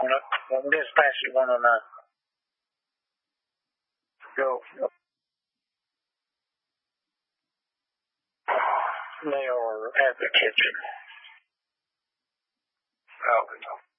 When dispatch is 109. Go. They are at the kitchen. Oh,